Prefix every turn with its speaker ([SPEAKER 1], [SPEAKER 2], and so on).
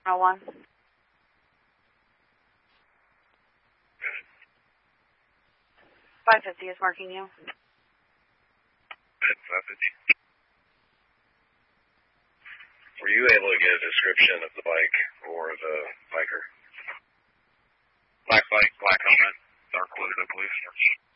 [SPEAKER 1] 01. 550 is marking you.
[SPEAKER 2] 550. Were you able to get a description of the bike or the biker?
[SPEAKER 3] Black bike, black helmet, dark hood, I believe.